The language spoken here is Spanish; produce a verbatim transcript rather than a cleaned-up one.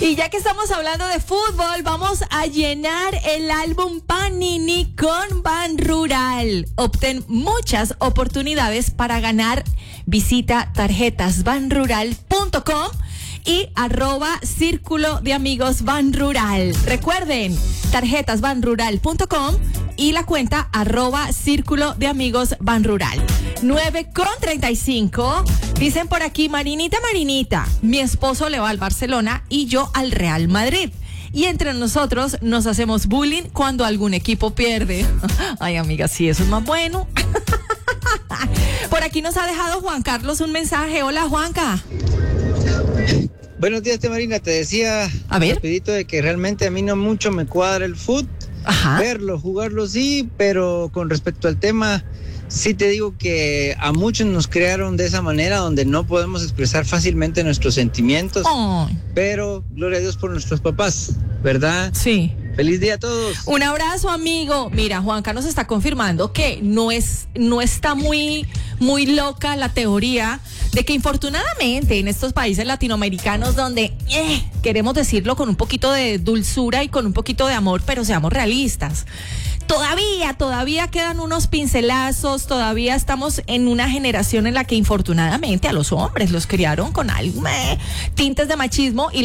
Y ya que estamos hablando de fútbol, vamos a llenar el álbum Panini con Ban Rural. Obtén muchas oportunidades para ganar. Visita tarjetas ban rural punto com y arroba Círculo de Amigos Ban Rural. Recuerden, tarjetas ban rural punto com y la cuenta arroba Círculo de Amigos Ban Rural. nueve con treinta y cinco. Dicen por aquí, Marinita, Marinita, mi esposo le va al Barcelona y yo al Real Madrid. Y entre nosotros nos hacemos bullying cuando algún equipo pierde. Ay, amiga, sí, eso es más bueno. Por aquí nos ha dejado Juan Carlos un mensaje. Hola, Juanca. Buenos días, te Marina. Te decía a ver, rapidito de que realmente a mí no mucho me cuadra el fútbol. Ajá. Verlo, jugarlo sí, pero con respecto al tema, sí te digo que a muchos nos crearon de esa manera donde no podemos expresar fácilmente nuestros sentimientos. Oh. Pero gloria a Dios por nuestros papás, ¿verdad? Sí. Feliz día a todos. Un abrazo, amigo. Mira, Juanca nos está confirmando que no es, no está muy, muy loca la teoría de que infortunadamente en estos países latinoamericanos donde eh, queremos decirlo con un poquito de dulzura y con un poquito de amor, pero seamos realistas. Todavía, todavía quedan unos pincelazos, todavía estamos en una generación en la que infortunadamente a los hombres los criaron con algo, eh, tintes de machismo y